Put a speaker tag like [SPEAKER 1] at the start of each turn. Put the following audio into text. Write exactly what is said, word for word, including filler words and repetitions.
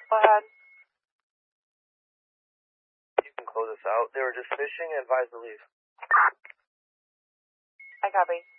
[SPEAKER 1] Go ahead.
[SPEAKER 2] You can close us out. They were just fishing and advised to leave.
[SPEAKER 1] I copy.